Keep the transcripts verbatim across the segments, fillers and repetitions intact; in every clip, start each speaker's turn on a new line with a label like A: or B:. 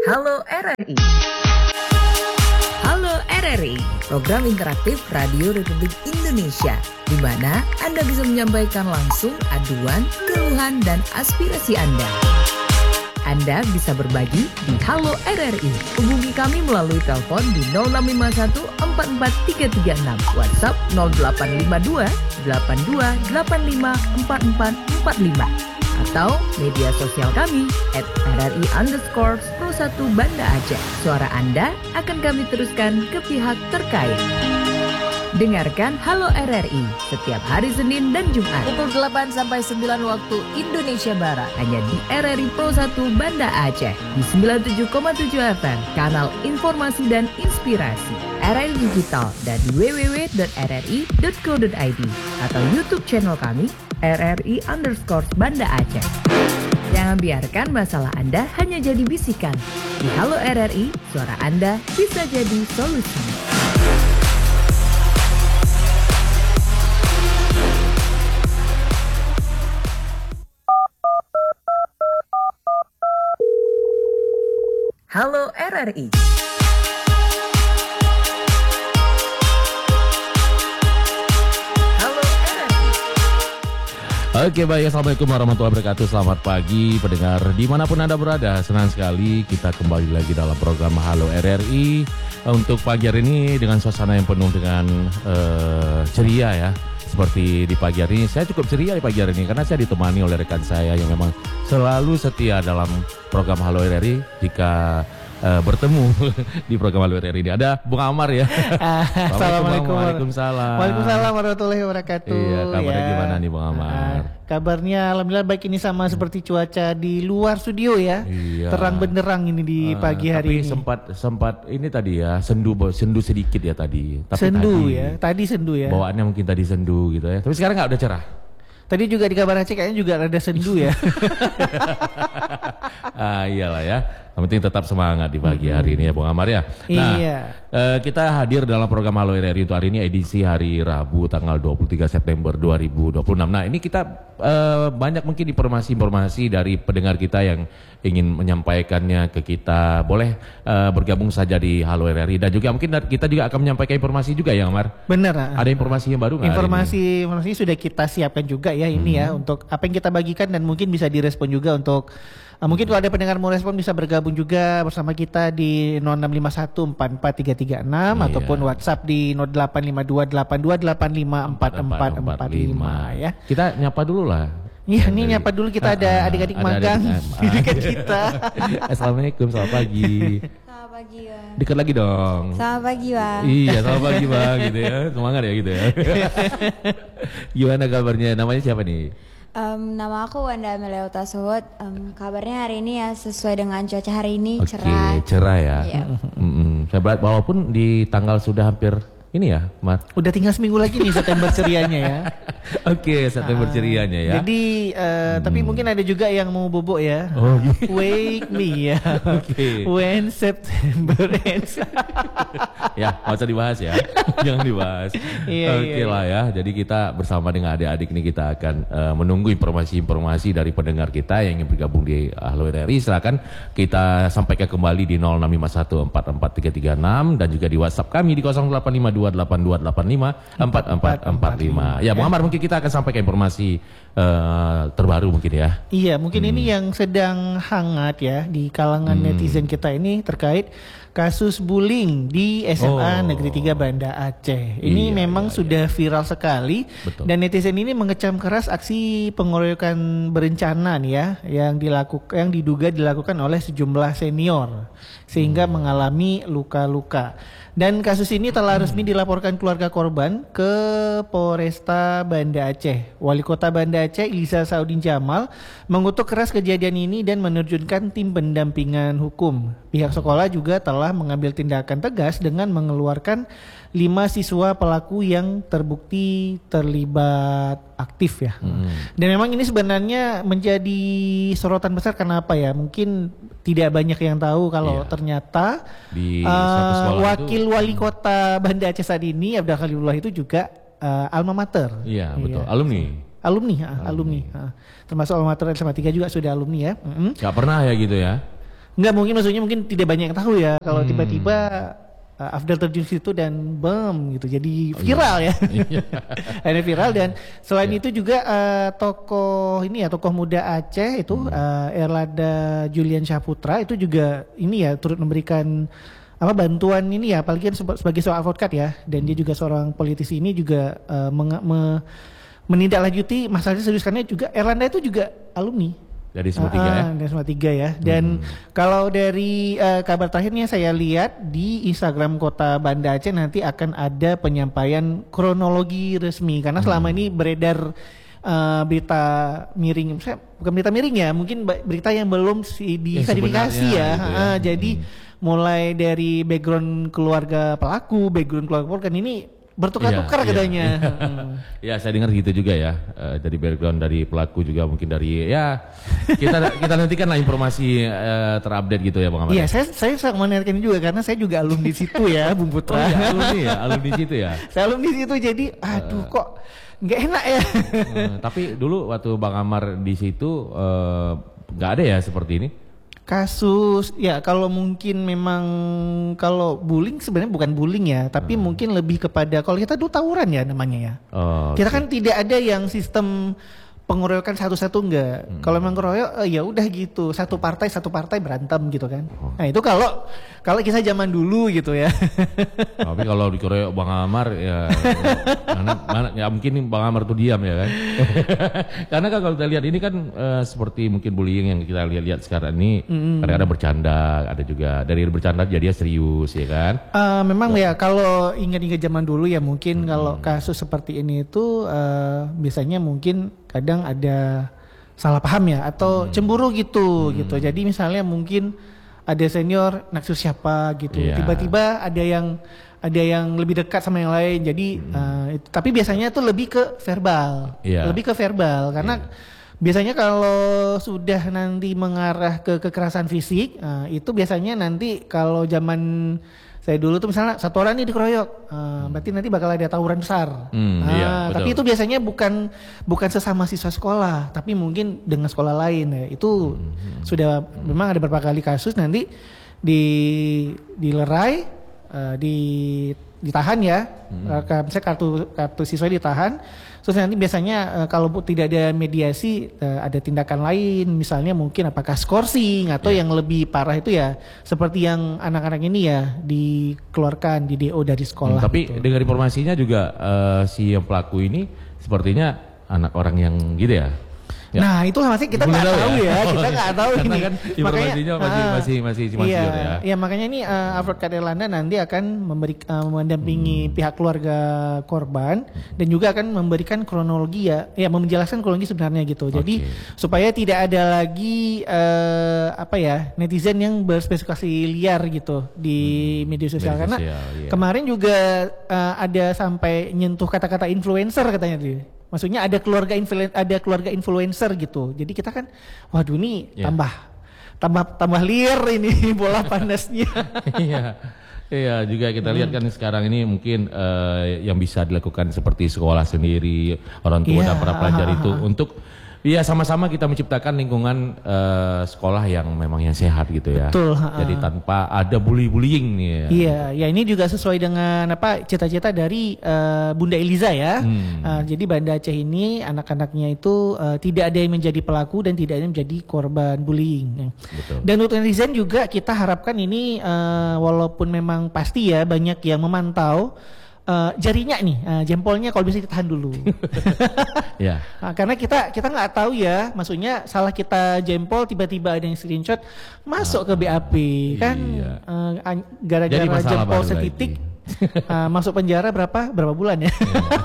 A: Halo R R I. Halo R R I, program interaktif Radio Republik Indonesia, di mana Anda bisa menyampaikan langsung aduan, keluhan, dan aspirasi Anda. Anda bisa berbagi di Halo R R I. Hubungi kami melalui telepon di nol enam lima satu empat empat tiga tiga enam, WhatsApp nol delapan lima dua delapan dua delapan lima empat empat empat lima, atau media sosial kami at R R I underscore pro satu Banda Aceh. Suara Anda akan kami teruskan ke pihak terkait. Dengarkan Halo R R I setiap hari Senin dan Jumat pukul delapan sampai sembilan waktu Indonesia Barat, hanya di R R I Pro satu Banda Aceh di sembilan puluh tujuh koma tujuh F M, kanal informasi dan inspirasi R R I Digital, dan di w w w dot r r i dot co dot i d atau YouTube channel kami R R I underscore Banda Aceh. Jangan biarkan masalah Anda hanya jadi bisikan. Di Halo R R I, suara Anda bisa jadi solusi. Halo R R I. Halo R R I.
B: Oke, baik, assalamualaikum warahmatullahi wabarakatuh. Selamat pagi pendengar dimanapun Anda berada. Senang sekali kita kembali lagi dalam program Halo R R I. Untuk pagi hari ini dengan suasana yang penuh dengan uh, ceria ya. Seperti di pagi hari ini, saya cukup ceria di pagi hari ini karena saya ditemani oleh rekan saya yang memang selalu setia dalam program Halo R R I. Jika uh, bertemu di program Halo R R I ini ada Bung Amar ya.
C: Assalamualaikum.
B: Waalaikumsalam.
C: Waalaikumsalam warahmatullahi wabarakatuh.
B: Iya, kabarnya
C: ya.
B: gimana nih Bung Amar?
C: Uh, kabarnya alhamdulillah baik, ini sama seperti cuaca di luar studio ya.
B: Iya.
C: Terang benderang ini di uh, pagi hari
B: tapi
C: ini.
B: sempat sempat ini tadi ya, sendu sendu sedikit ya tadi. Tapi
C: sendu
B: tadi,
C: ya, tadi sendu ya.
B: Bawaannya mungkin tadi sendu gitu ya. Tapi sekarang nggak udah cerah.
C: Tadi juga di kabar Aceh kayaknya juga ada sendu ya.
B: Ah iyalah ya. Yang penting tetap semangat di pagi hari ini ya Bung Amar ya. Nah,
C: iya.
B: eh, kita hadir dalam program Halo R R I untuk hari ini edisi hari Rabu tanggal dua puluh tiga September dua ribu dua puluh enam. Nah, ini kita eh, banyak mungkin informasi-informasi dari pendengar kita yang ingin menyampaikannya ke kita. Boleh eh, bergabung saja di Halo R R I, dan juga mungkin kita juga akan menyampaikan informasi juga ya Amar.
C: Benar.
B: Ada informasi yang baru nggak?
C: Informasi informasi sudah kita siapkan juga ya ini hmm. ya, untuk apa yang kita bagikan, dan mungkin bisa direspon juga untuk uh, mungkin kalau ada pendengar mau respon bisa bergabung juga bersama kita di nol enam lima satu empat empat tiga tiga enam
B: iya.
C: ataupun WhatsApp di nol delapan lima dua delapan dua delapan lima empat empat empat lima ya.
B: Kita nyapa dulu lah.
C: Iya, ini nyapa dulu, kita ada
B: ah,
C: adik-adik
B: ada
C: magang di dekat kita.
B: Assalamualaikum, selamat pagi.
D: Selamat pagi Bang.
B: Dekat lagi dong.
D: Selamat pagi Bang.
B: Iya, selamat pagi Bang gitu ya. Semangat ya gitu ya. Gimana kabarnya? Namanya siapa nih?
D: Um, nama aku Wanda Amelia Utasuhut. Um, kabarnya hari ini ya sesuai dengan cuaca hari ini,
B: Oke,
D: cerah.
B: cerah ya.
D: Iya.
B: Mm-mm. Walaupun di tanggal sudah hampir ini ya, Mar.
C: Udah tinggal seminggu lagi nih September cerianya ya.
B: Oke, September
C: Ah,
B: cerianya ya.
C: Jadi uh, tapi
B: Hmm.
C: mungkin ada juga yang mau bobo ya.
B: Oh, gitu.
C: Wake me ya.
B: Oke.
C: When September ends.
B: Ya, nggak usah dibahas ya. Jangan dibahas.
C: Iya,
B: Oke
C: iya,
B: lah ya. Jadi kita bersama dengan adik-adik ini kita akan uh, menunggu informasi-informasi dari pendengar kita yang ingin bergabung di Halo R R I. Silakan kita sampaikan kembali di nol enam lima satu empat empat tiga tiga enam dan juga di WhatsApp kami di nol delapan lima dua delapan dua delapan lima empat empat empat lima. Ya, Bung Amar, mungkin kita akan sampaikan informasi uh, terbaru mungkin ya.
C: Iya, mungkin
B: Hmm.
C: ini yang sedang hangat ya di kalangan
B: Hmm.
C: netizen kita ini terkait kasus bullying di S M A
B: Oh.
C: Negeri tiga Banda Aceh. Ini
B: Iya,
C: memang
B: iya,
C: sudah viral sekali.
B: Betul.
C: Dan netizen ini mengecam keras aksi pengeroyokan berencana nih ya, yang dilakukan yang diduga dilakukan oleh sejumlah senior sehingga
B: Hmm.
C: mengalami luka-luka. Dan kasus ini telah resmi dilaporkan keluarga korban ke Polresta Banda Aceh. Wali Kota Banda Aceh Ilisa Saudin Jamal mengutuk keras kejadian ini dan menerjunkan tim pendampingan hukum. Pihak sekolah juga telah mengambil tindakan tegas dengan mengeluarkan lima siswa pelaku yang terbukti terlibat aktif ya.
B: Hmm.
C: Dan memang ini sebenarnya menjadi sorotan besar karena apa ya? Mungkin tidak banyak yang tahu kalau
B: Iya.
C: ternyata
B: Di
C: uh,
B: satu sekolah
C: wakil
B: itu,
C: wali kota Banda Aceh saat ini Abdul Khalilullah itu juga uh, alma mater.
B: Iya, betul. Alumni.
C: Alumni, ah, alumni. Ah. Termasuk alma mater S M A tiga juga sudah alumni ya. Mm-hmm.
B: Gak pernah ya gitu ya.
C: Nggak, mungkin maksudnya mungkin tidak banyak yang tahu ya kalau
B: Hmm.
C: tiba-tiba uh, Afdal terjun situ dan bom gitu jadi
B: Oh,
C: viral
B: iya.
C: ya.
B: Iya.
C: Akhirnya viral dan selain
B: Iya.
C: itu juga uh, tokoh ini ya tokoh muda Aceh itu
B: Hmm.
C: uh, Erlanda Julian Syahputra itu juga ini ya turut memberikan apa bantuan ini ya apalagi kan seba- sebagai seorang advokat ya dan dia juga seorang politisi ini juga uh, menge- me- menindaklanjuti masalahnya serius karena juga Erlanda itu juga alumni
B: Dari semua tiga ya.
C: Ah, dari semua tiga ya. Dan
B: Hmm.
C: kalau dari uh, kabar terakhirnya saya lihat di Instagram Kota Banda Aceh nanti akan ada penyampaian kronologi resmi karena selama ini beredar uh, berita miring, saya bukan berita miring ya, mungkin ba- berita yang belum si
B: Yang
C: diverifikasi
B: sebenarnya
C: ya.
B: gitu ya.
C: Ah, jadi mulai dari background keluarga pelaku, background keluarga korban ini bertukar-tukar
B: Iya, iya.
C: katanya. Hmm.
B: Ya saya dengar gitu juga ya, eh, dari background dari pelaku juga mungkin dari ya kita kita nantikan lah informasi eh, terupdate gitu ya Bang Ahmad.
C: Iya, saya saya sangat menanyakan juga karena saya juga alumni di situ ya, Bung
B: Oh
C: Putra.
B: iya, alumni ya, alumni situ ya.
C: Saya alumni di situ jadi, aduh kok nggak enak ya.
B: Eh, tapi dulu waktu Bang Amar di situ eh, nggak ada ya seperti ini.
C: Kasus ya kalau mungkin memang kalau bullying sebenarnya bukan bullying ya, tapi mungkin lebih kepada kalau kita dulu tawuran ya namanya ya.
B: Oh,
C: Kita
B: oke.
C: kan tidak ada yang sistem pengeroyokan satu-satu enggak. Kalau memang keroyok eh, ya udah gitu, satu partai satu partai berantem gitu kan. Nah, itu kalau kalau kisah zaman dulu gitu ya.
B: Tapi kalau dikeroyok Bang Amar ya mana, mana ya mungkin Bang Amar tuh diam ya kan. Karena kan kalau kita lihat ini kan eh, seperti mungkin bullying yang kita lihat-lihat sekarang ini kadang-kadang bercanda, ada juga dari bercanda jadi serius ya kan.
C: Eh, memang ya kalau ingat-ingat zaman dulu ya mungkin kalau kasus seperti ini itu eh, biasanya mungkin kadang ada salah paham ya atau cemburu gitu gitu. Jadi misalnya mungkin ada senior naksir siapa gitu.
B: Iya.
C: Tiba-tiba ada yang ada yang lebih dekat sama yang lain. Jadi eh, itu, tapi biasanya itu lebih ke verbal.
B: Iya.
C: Lebih ke verbal karena biasanya kalau sudah nanti mengarah ke kekerasan fisik, eh, itu biasanya nanti kalau zaman saya dulu tuh misalnya satu orang nih dikeroyok, eh, berarti nanti bakal ada tawuran besar.
B: Hmm,
C: Ah,
B: iya,
C: tapi
B: betul.
C: itu biasanya bukan bukan sesama siswa sekolah, tapi mungkin dengan sekolah lain ya. Itu sudah memang ada beberapa kali kasus nanti di dilerai, eh, di ditahan ya, eh, misalnya kartu kartu siswa ditahan. Terus nanti biasanya eh, kalau bu- tidak ada mediasi eh, ada tindakan lain, misalnya mungkin apakah skorsing atau yang lebih parah itu ya seperti yang anak-anak ini ya dikeluarkan di D O dari sekolah.
B: Hmm, tapi
C: gitu.
B: dengar informasinya juga eh, si yang pelaku ini sepertinya anak orang yang gitu ya. Ya.
C: Nah itu masih kita
B: Belum
C: nggak
B: tahu
C: tahu
B: ya?
C: ya, kita nggak tahu
B: Karena
C: ini.
B: kan informasinya masih-
C: ah,
B: masih- masih cuma
C: iya,
B: siur ya.
C: Iya makanya ini uh, Advokat Erlanda nanti akan memberi uh, mendampingi
B: Hmm.
C: pihak keluarga korban dan juga akan memberikan kronologi ya, ya menjelaskan kronologi sebenarnya gitu. Jadi
B: Oke.
C: supaya tidak ada lagi uh, apa ya netizen yang berspekulasi liar gitu di media sosial
B: media
C: karena
B: sosial, iya.
C: kemarin juga uh, ada sampai nyentuh kata-kata influencer katanya tuh. Maksudnya ada keluarga influen- ada keluarga influencer gitu. Jadi kita kan waduh nih
B: Ya.
C: tambah tambah tambah liar ini bola panasnya.
B: Iya, iya juga kita lihat kan sekarang ini mungkin eh, yang bisa dilakukan seperti sekolah sendiri, orang tua
C: Iya,
B: dan para pelajar
C: ah,
B: itu
C: ah, ah.
B: untuk ya sama-sama kita menciptakan lingkungan eh, sekolah yang memang yang sehat gitu ya.
C: Betul, ah,
B: Jadi
C: ah.
B: tanpa ada bully-bullying nih ya.
C: Iya, ya ini juga sesuai dengan apa cita-cita dari eh, Bunda Eliza ya.
B: Hmm.
C: Eh, jadi Banda Aceh ini anak-anaknya itu eh, tidak ada yang menjadi pelaku dan tidak ada yang menjadi korban bullying.
B: Betul.
C: Dan untuk netizen juga kita harapkan ini eh, walaupun memang pasti ya banyak yang memantau eh, jarinya nih, eh, jempolnya kalau bisa ditahan dulu.
B: Ya.
C: Nah, karena kita kita nggak tahu ya, maksudnya salah kita jempol tiba-tiba ada yang screenshot masuk ke B A P kan
B: Iya.
C: eh, an-
B: Jadi
C: gara-gara
B: masalah
C: jempol
B: baru
C: setitik
B: lagi.
C: eh, masuk penjara berapa berapa bulan ya?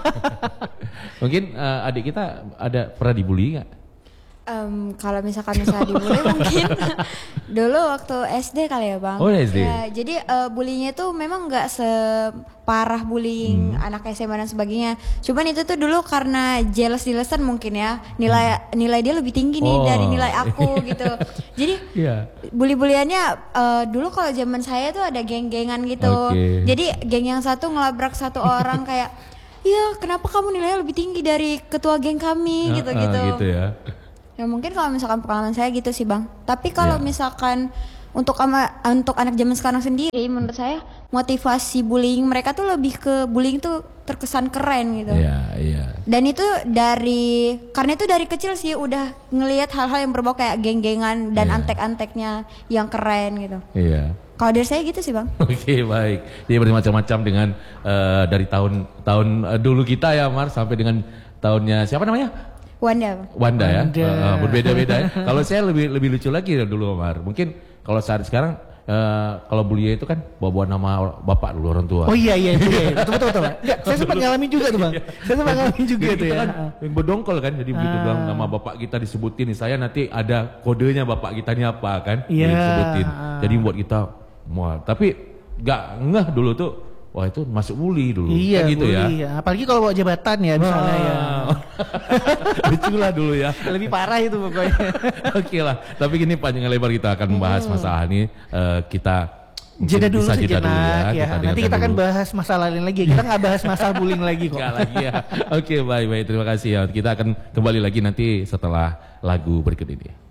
B: Mungkin eh, adik kita ada pernah dibully nggak?
D: Em, kalau misalkan misalnya dibully mungkin dulu waktu S D kali ya bang.
B: Oh, S D.
D: Ya, jadi eh, bullyingnya tuh memang nggak separah bullying
B: Hmm.
D: anak S M A dan sebagainya. Cuman itu tuh dulu karena jealous-jealousan mungkin ya nilai nilai dia lebih tinggi nih
B: Hmm. Oh.
D: dari nilai aku gitu. Jadi
B: Iya.
D: bully-buliannya eh, dulu kalau zaman saya tuh ada geng-gengan gitu.
B: Oke.
D: Jadi geng yang satu ngelabrak satu orang kayak, iya kenapa kamu nilainya lebih tinggi dari ketua geng kami
B: Ah,
D: gitu-gitu.
B: ah, gitu ya.
D: Ya mungkin kalau misalkan pengalaman saya gitu sih bang. Tapi kalau
B: Ya.
D: misalkan untuk ama, untuk anak zaman sekarang sendiri menurut saya motivasi bullying mereka tuh lebih ke bullying tuh terkesan keren gitu.
B: Iya, iya.
D: Dan itu dari karena itu dari kecil sih udah ngelihat hal-hal yang berbau kayak geng-gengan dan
B: Iya.
D: antek-anteknya yang keren gitu.
B: Iya.
D: Kalau dari saya gitu sih bang.
B: Oke, baik. Jadi bermacam-macam dengan uh, dari tahun tahun uh, dulu kita ya Mar sampai dengan tahunnya siapa namanya?
D: Wanda.
B: Wanda ya.
C: Wanda.
B: Uh, uh, berbeda-beda ya. Kalau saya lebih lebih lucu lagi dulu Mar. Mungkin kalau saat sekarang uh, kalau bully itu kan bawa-bawa nama bapak dulu orang tua.
C: Oh iya iya itu ya. Betul betul betul. Enggak, saya sempat ngalamin juga tuh bang. Saya sempat ngalamin juga
B: Jadi
C: tuh
B: kita
C: ya.
B: kan yang berdongkol kan, jadi begitu
C: Ah.
B: bilang nama bapak kita disebutin nih, saya nanti ada kodenya bapak kita ini apa kan,
C: Iya.
B: jadi disebutin.
C: Ah.
B: Jadi buat kita, wah tapi nggak ngeh dulu tuh, wah itu masuk bully dulu,
C: Iya
B: Kayak gitu ya.
C: bully, ya. Apalagi kalau bawa jabatan ya misalnya ya.
B: Lucu lah dulu ya.
C: Lebih parah itu pokoknya.
B: Oke lah, tapi gini panjang lebar kita akan membahas masalah ini, eh, kita mungkin
C: Jeda dulu
B: bisa jeda
C: sejenak
B: dulu ya.
C: ya.
B: Kita
C: Nanti
B: dengarkan
C: kita akan
B: dulu.
C: bahas masalah lain lagi. Kita nggak bahas masalah bullying lagi kok.
B: Enggak lagi ya. Oke, baik baik, terima kasih ya. Kita akan kembali lagi nanti setelah lagu berikut ini.